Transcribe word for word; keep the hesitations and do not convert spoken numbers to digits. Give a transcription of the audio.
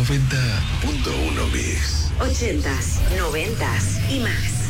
noventa punto uno Mix. ochentas, noventas y más.